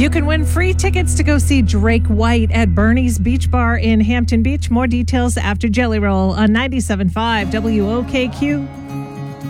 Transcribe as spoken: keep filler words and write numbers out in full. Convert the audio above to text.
You can win free tickets to go see Drake White at Bernie's Beach Bar in Hampton Beach. More details after Jelly Roll on ninety-seven point five W O K Q.